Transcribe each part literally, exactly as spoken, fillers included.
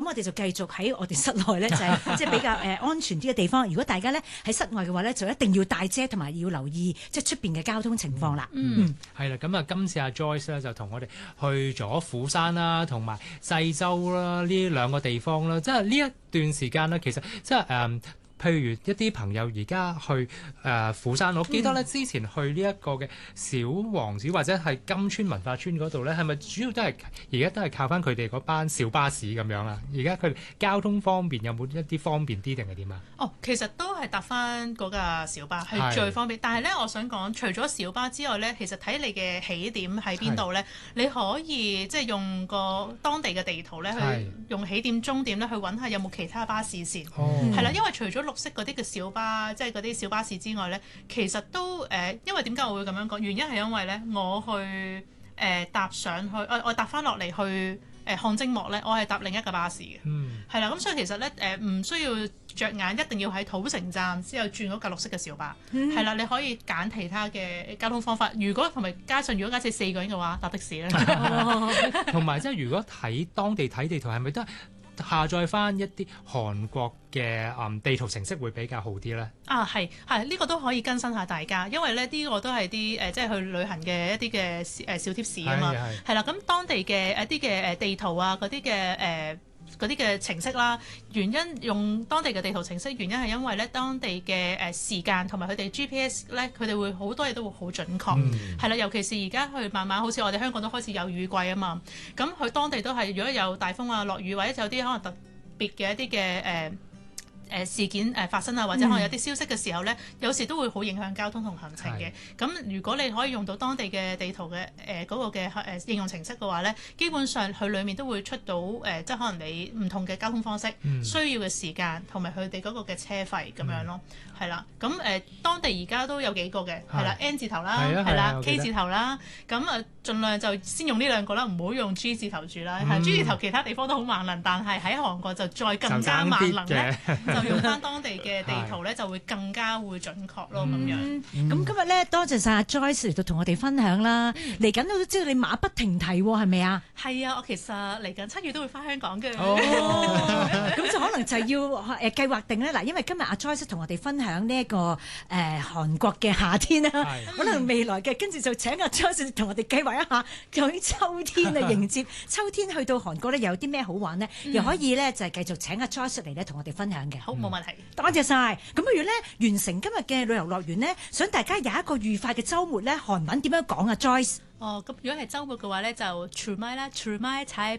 我哋就繼續喺我哋室內咧，就係即係比較誒安全啲嘅地方。如果大家咧喺室外嘅話咧，就一定要帶遮同埋要留意即係出邊嘅交通情況啦。 嗯，係啦，咁啊，今次阿 Joyce 咧就同我哋去咗釜山啦，同埋濟州啦呢兩個地方啦。即係呢一段時間咧，其實即係誒。嗯譬如一啲朋友而家去誒、呃、釜山，我記得咧之前去呢一個嘅小王子或者係金川文化村嗰度咧，係咪主要都係而家都係靠翻佢哋嗰班小巴士咁樣啊？而家佢哋交通方面有冇一啲方便啲定係點啊？ 哦，其實都係搭翻嗰架小巴係最方便，但係咧，我想講除咗小巴之外咧，其實睇你嘅起點喺邊度咧，你可以即係用個當地嘅地圖咧，去用起點、終點咧去揾下有冇其他巴士線，係啦、哦，因為除咗綠色嗰啲嘅小巴，即係嗰啲小巴士之外咧，其實都誒、呃，因為點解我會咁樣講？原因係因為咧，我去誒、呃、搭上去，我我搭翻落嚟去誒、呃、汗蒸幕咧，我係搭另一架巴士嘅，係啦、嗯，咁所以其實咧誒唔需要着眼，一定要喺土城站之後轉嗰架綠色嘅小巴，係啦、嗯，你可以揀其他嘅交通方法。如果同埋加上如果假設四個人嘅話，搭的士咧， 同埋即係如果睇當地睇地圖係咪都係下載翻一啲韓國嘅嗯地圖程式會比較好啲咧？ 啊，係係呢個都可以更新下大家，因為咧呢、呢個都係啲誒即係去旅行嘅一啲嘅誒小貼士啊嘛，係啦，咁當地嘅一啲嘅誒地圖啊嗰啲嘅誒。嗰啲嘅程式啦，原因用當地嘅地圖程式，原因係因為咧當地嘅誒時間同埋佢哋 G P S 咧，佢哋會好多嘢都會好準確，係啦、嗯，尤其是而家去慢慢好似我哋香港都開始有雨季啊嘛，咁佢當地都係如果有大風啊、落雨或者有啲可能特別嘅一啲嘅誒。呃誒事件誒發生啊，或者可能有啲消息嘅時候咧，嗯、有時都會好影響交通同行程嘅。咁是如果你可以用到當地嘅地圖嘅誒嗰個嘅誒應用程式嘅話咧，基本上佢裡面都會出到誒、呃，即係可能你唔同嘅交通方式、嗯、需要嘅時間同埋佢哋嗰個嘅車費咁樣咯，係啦、嗯。咁誒、呃、當地而家都有幾個嘅，係啦是 N 字頭啦，係啦 K 字頭啦，咁啊盡量就先用呢兩個啦，唔好用 G 字頭住啦。係、嗯、G 字頭其他地方都好萬能，但係喺韓國就再更加萬能咧。用翻當地嘅地圖咧，就會更加會準確咯，咁樣。咁、 嗯、今日咧，多謝晒阿 Joyce 嚟到同我哋分享啦。嚟緊、嗯、我都知道你馬不停蹄喎，係咪啊？係啊，我其實嚟緊七月都會翻香港嘅。 哦，咁就可能就要誒、呃、計劃定咧。嗱，因為今日阿 Joyce 同我哋分享呢、這、一個誒、呃、韓國嘅夏天啦，是可能未來嘅跟住就請阿 Joyce 同我哋計劃一下，究竟秋天啊迎接秋天去到韓國咧有啲咩好玩呢？嗯、又可以咧就係繼續請阿 Joyce 嚟咧同我哋分享嘅。 好，冇問題。 多謝晒。咁不如咧完成今日嘅旅遊樂園咧，想大家有一個愉快嘅週末咧，韓文點樣講啊 Joyce？ 哦，咁如果係週末嘅話咧，就 주말啦 주말 잘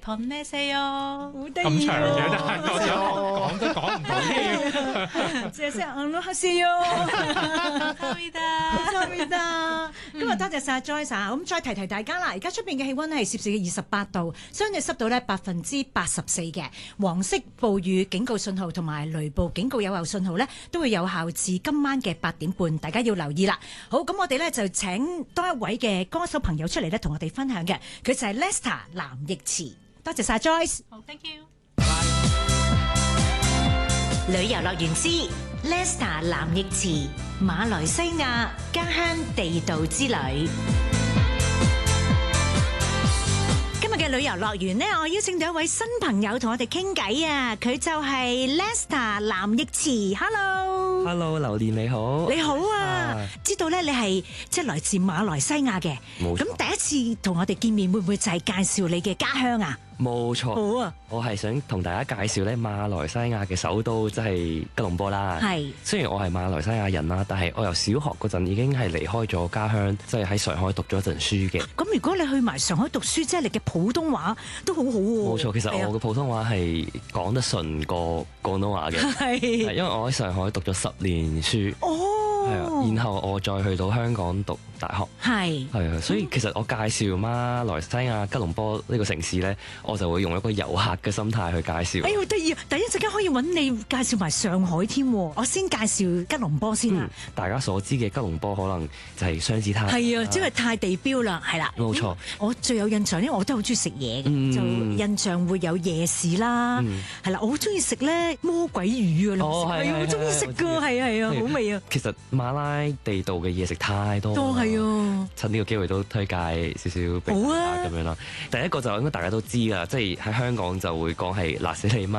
보내세요。好得意咁長嘅，但係我講都講唔到添。 謝謝安樂謝喲。 收尾得， 收尾得。今日多謝晒 Joyce 啊！咁再提提大家啦，而家出邊嘅氣溫係攝氏嘅二十八度，相對濕度咧百分之八十四嘅，黃色暴雨警告信號同埋雷暴警告有效信號咧都會有效至今晚嘅八點半，大家要留意啦。好，咁我哋咧就請多一位嘅歌手朋友出嚟咧，同我哋分享嘅，佢就係 Lester 藍奕慈。多謝晒 Joyce。 好 ，thank you。 旅遊樂園之 Lester 藍奕慈馬來西亞家鄉地道之旅。今日嘅旅遊樂園呢，我邀請到一位新朋友同我哋傾偈啊！佢就係 Lester 藍奕慈。Hello，Hello， 榴蓮你好， 你好啊！啊知道咧，你係即係來自馬來西亞嘅，咁錯第一次同我哋見面，會唔會就係介紹你嘅家鄉啊？ 冇錯， 好啊！ 我係想同大家介紹咧馬來西亞嘅首都，即係吉隆坡啦。係是，雖然我係馬來西亞人啦，但係我由小學嗰陣已經係離開咗家鄉，即係喺上海讀咗一陣書嘅。咁如果你去埋上海讀書，即係你嘅普通話都好好、啊、喎。冇錯，其實我嘅普通話係講得順過廣東話嘅。係是，因為我喺上海讀咗十年書。哦，係啊，然後我再去到香港讀大學。係是，係啊，所以其實我介紹馬來西亞吉隆坡呢個城市咧，我就會用一個遊客嘅心態去介紹。 哎呀，好得意！第一陣間可以揾你介紹埋上海添，我先介紹吉隆坡先啊、嗯。大家所知嘅吉隆坡可能就係雙子塔。係啊，因為太地標啦，係啦。冇錯。我最有印象，因為我都好中意食嘢嘅，嗯、就印象會有夜市啦，係啦、嗯，我好中意食咧魔鬼魚啊，哦係啊，好中意食噶，係啊係啊，好味啊。其實馬拉地道嘅嘢食太多，都係啊。趁呢個機會都推介少少俾大家咁樣啦。第一個就應該大家都知噶，即係喺香港就會講係辣死你媽。